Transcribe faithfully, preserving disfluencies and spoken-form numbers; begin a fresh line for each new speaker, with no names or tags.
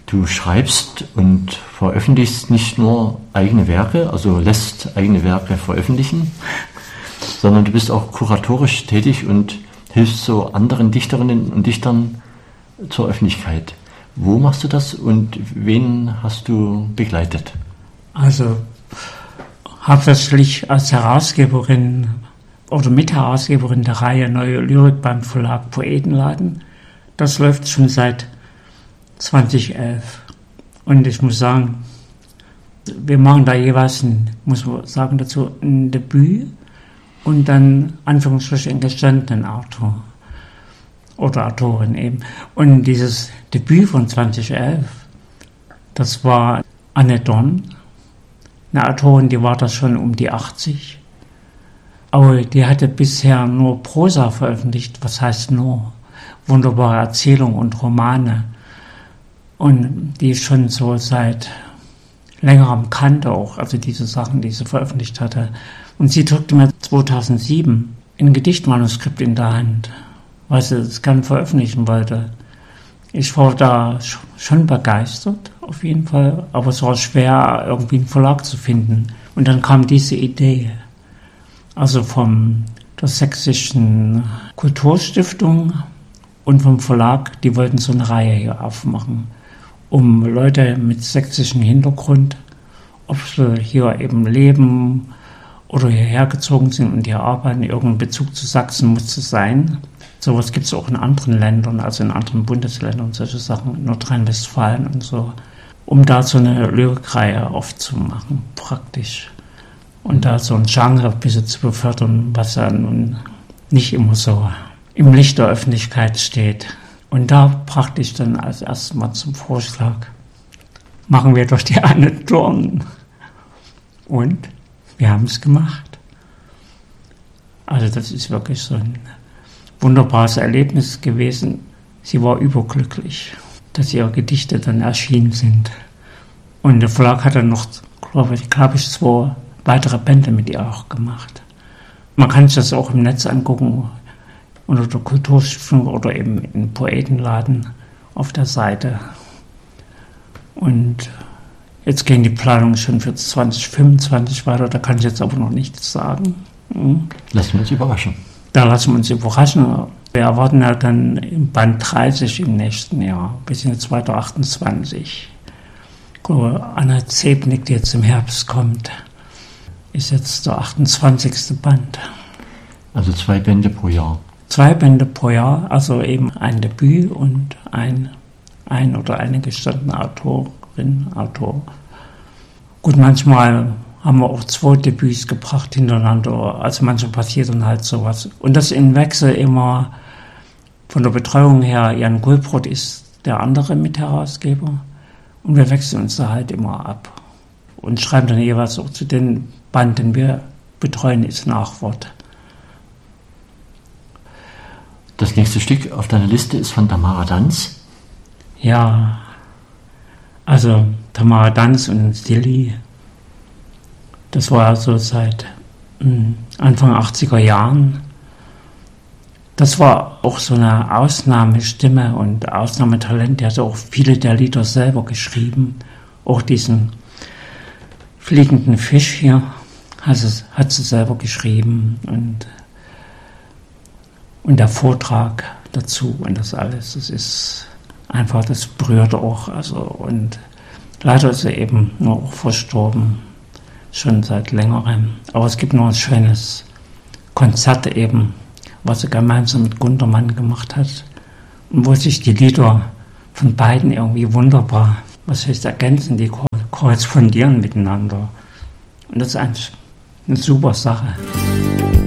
Du schreibst und veröffentlichst nicht nur eigene Werke, also lässt eigene Werke veröffentlichen, sondern du bist auch kuratorisch tätig und hilfst so anderen Dichterinnen und Dichtern zur Öffentlichkeit. Wo machst du das und wen hast du begleitet?
Also hauptsächlich als Herausgeberin oder Mitherausgeberin der Reihe Neue Lyrik beim Verlag Poetenladen. Das läuft schon seit zweitausendelf. Und ich muss sagen, wir machen da jeweils, ein, muss man sagen dazu, ein Debüt und dann Anführungsstrichen einen gestandenen Autor oder Autorin eben. Und dieses Debüt von zweitausendelf, das war Anne Dorn, eine Autorin, die war da schon um die achtzig. Aber die hatte bisher nur Prosa veröffentlicht, was heißt nur? Wunderbare Erzählungen und Romane. Und die ist schon so seit längerem kannte auch, also diese Sachen, die sie veröffentlicht hatte. Und sie drückte mir zweitausendsieben ein Gedichtmanuskript in der Hand, weil sie es gerne veröffentlichen wollte. Ich war da schon begeistert, auf jeden Fall, aber es war schwer, irgendwie einen Verlag zu finden. Und dann kam diese Idee, also von der Sächsischen Kulturstiftung und vom Verlag, die wollten so eine Reihe hier aufmachen, um Leute mit sächsischem Hintergrund, ob sie hier eben leben oder hierher gezogen sind und hier arbeiten, irgendein Bezug zu Sachsen muss es sein. Sowas gibt es auch in anderen Ländern, also in anderen Bundesländern, solche Sachen, Nordrhein-Westfalen und so, um da so eine Lyrikreihe aufzumachen, praktisch. Und da so ein Genre ein bisschen zu befördern, was ja nun nicht immer so im Licht der Öffentlichkeit steht. Und da brachte ich dann als erstes Mal zum Vorschlag, machen wir doch die Anne Dorn. Und wir haben es gemacht. Also das ist wirklich so ein wunderbares Erlebnis gewesen. Sie war überglücklich, dass ihre Gedichte dann erschienen sind. Und der Verlag hat dann noch, glaube ich, glaube ich, zwei weitere Bände mit ihr auch gemacht. Man kann sich das auch im Netz angucken, unter der Kulturstiftung oder eben im Poetenladen auf der Seite. Und jetzt gehen die Planungen schon für zwanzig fünfundzwanzig weiter, da kann ich jetzt aber noch nichts sagen. Hm.
Lassen wir uns überraschen.
Da lassen wir uns überraschen. Wir erwarten ja dann im Band dreißig im nächsten Jahr, bis in zweitausendachtundzwanzig. Anna Zebnik, die jetzt im Herbst kommt, ist jetzt der achtundzwanzigste Band.
Also zwei Bände pro Jahr.
Zwei Bände pro Jahr, also eben ein Debüt und ein, ein oder eine gestandene Autorin, Autor. Gut, manchmal haben wir auch zwei Debüts gebracht hintereinander, also manchmal passiert dann halt sowas. Und das in Wechsel immer von der Betreuung her, Jan Gulbrot ist der andere Mitherausgeber und wir wechseln uns da halt immer ab und schreiben dann jeweils auch zu den Band, den wir betreuen, ist Nachwort.
Das nächste Stück auf deiner Liste ist von Tamara Danz.
Ja, also Tamara Danz und Silly, das war so seit Anfang achtziger Jahren. Das war auch so eine Ausnahmestimme und Ausnahmetalent. Die hatte auch viele der Lieder selber geschrieben. Auch diesen fliegenden Fisch hier hat sie, hat sie selber geschrieben. Und, und der Vortrag dazu und das alles, das ist einfach, das berührt auch. Also, und leider ist sie eben nur auch verstorben. Schon seit längerem. Aber es gibt noch ein schönes Konzert eben, was er gemeinsam mit Gundermann gemacht hat. Und wo sich die Lieder von beiden irgendwie wunderbar, was heißt ergänzen, die korrespondieren miteinander. Und das ist eigentlich eine super Sache.